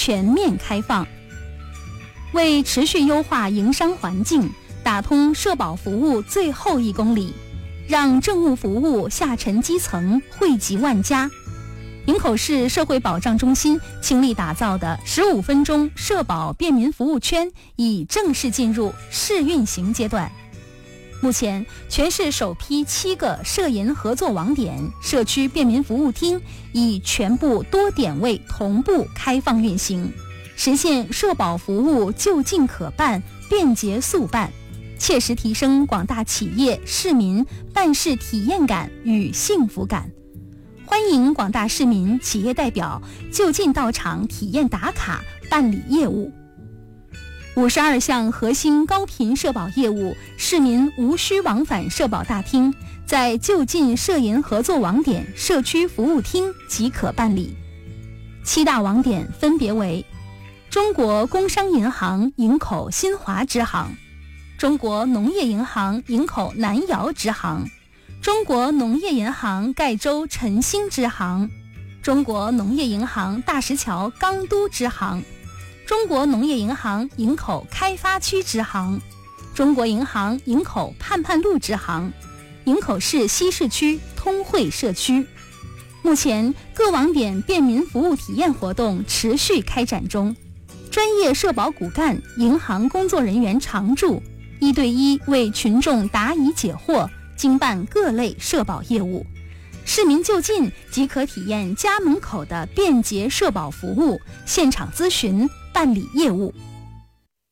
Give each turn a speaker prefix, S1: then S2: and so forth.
S1: 全面开放。为持续优化营商环境，打通社保服务最后1公里，让政务服务下沉基层，惠及万家。营口市社会保障中心倾力打造的15分钟社保便民服务圈已正式进入试运行阶段。目前，全市首批7个社银合作网点、社区便民服务厅已全部多点位同步开放运行，实现社保服务就近可办、便捷速办，切实提升广大企业、市民办事体验感与幸福感。欢迎广大市民、企业代表就近到场体验打卡办理业务。52项核心高频社保业务，市民无需往返社保大厅，在就近社银合作网点、社区服务厅即可办理。7大网点分别为中国工商银行营口新华支行、中国农业银行营口南窑支行、中国农业银行盖州晨兴支行、中国农业银行大石桥钢都支行、中国农业银行营口开发区支行、中国银行营口盼盼路支行、营口市西市区通惠社区。目前各网点便民服务体验活动持续开展中，专业社保骨干、银行工作人员常驻，1对1为群众答疑解惑，经办各类社保业务。市民就近即可体验家门口的便捷社保服务，现场咨询办理业务。